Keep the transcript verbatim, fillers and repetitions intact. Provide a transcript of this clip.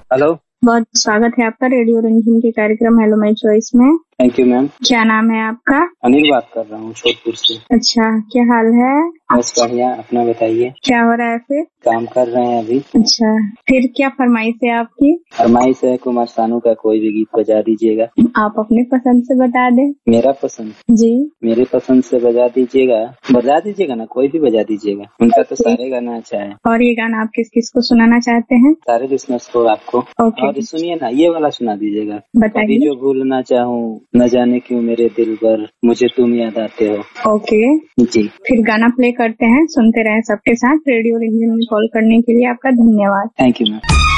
Hello, बहुत स्वागत है आपका रेडियो रंजन के कार्यक्रम हेलो माय चॉइस में। Thank you ma'am. क्या नाम है आपका? अनिल बात कर रहा हूँ छोटपुर से। अच्छा, क्या हाल है? बस बढ़िया, अपना बताइए। क्या हो रहा है फिर? काम कर रहे हैं अभी। अच्छा, फिर क्या फरमाइश है आपकी? फरमाइश है कुमार सानू का कोई भी गीत बजा दीजिएगा। आप अपनी पसंद से बता दें। मेरा पसंद? जी, मेरे पसंद से बजा दीजिएगा। बजा दीजिएगा ना, कोई भी बजा दीजिएगा। उनका तो सारे गाना अच्छा है। और ये गाना आप किस किस को सुनाना चाहते हैं? सारे लिसनर्स को, आपको। ओके। और सुनिए ना, ये वाला सुना दीजिएगा। बताइए। कभी जो भूलना चाहूँ न जाने क्यों मेरे दिल पर मुझे तुम याद आते हो। ओके जी, फिर गाना प्ले करते हैं, सुनते रहें सबके साथ। रेडियो रंजन में कॉल करने के लिए आपका धन्यवाद। Thank you ma'am.